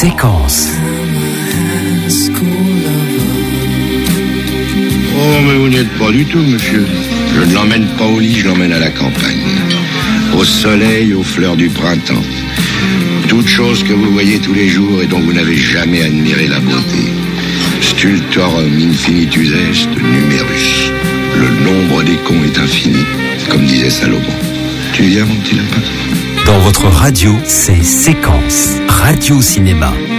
Séquence. Oh, mais vous n'êtes pas du tout, monsieur. Je ne l'emmène pas au lit, je l'emmène à la campagne. Au soleil, aux fleurs du printemps. Toutes choses que vous voyez tous les jours et dont vous n'avez jamais admiré la beauté. Stultorum infinitus est numerus. Le nombre des cons est infini, comme disait Salomon. Tu viens, mon petit lapin ? Dans votre radio, c'est Séquence. Radio Cinéma.